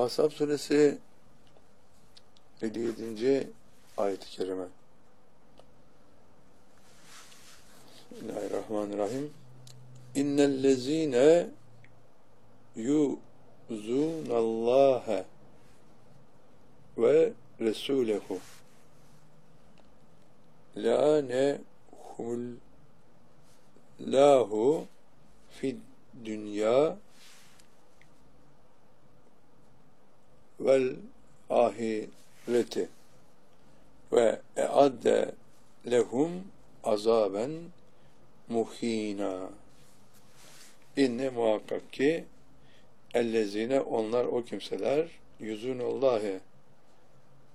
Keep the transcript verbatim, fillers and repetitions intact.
Ahzab suresi elli yedinci ayet-i kerime. Bismillahirrahmanirrahim. İnnellezîne yuzûnallâhe ve resûlehu lânehullâhu fid dünya vel ahireti ve eadde lehum azaben muhînâ. İnne muhakkak ki ellezine onlar o kimseler yüzûnullâhe